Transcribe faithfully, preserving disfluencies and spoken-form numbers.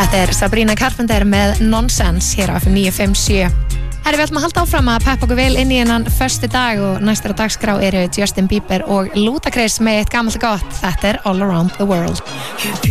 Þetta er Sabrina Carpenter með Nonsense hér á F M níu fimm sjö. Herri, við ætlum að halda áfram að peppa okkur vel inn í hennan föstu dag og næstur á dagskrá eru Justin Bieber og Ludacris með eitt gamalt gott. Þetta er All Around the World.